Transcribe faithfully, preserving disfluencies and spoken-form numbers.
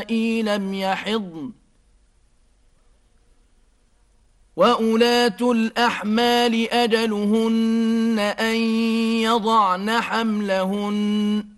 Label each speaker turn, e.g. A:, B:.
A: واللائي لم يحضن وأولاة الأحمال أجلهن أن يضعن حملهن